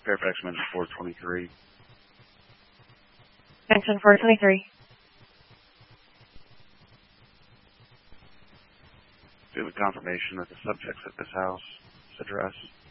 Fairfax Mansion 423. Mansion 423. Do you have a confirmation that the subject's at this house, this address?